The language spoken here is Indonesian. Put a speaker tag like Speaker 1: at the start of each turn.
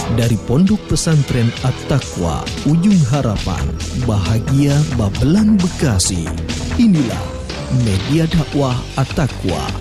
Speaker 1: Dari Pondok Pesantren At-Taqwa, Ujung Harapan, Bahagia Babelan, Bekasi. Inilah media dakwah At-Taqwa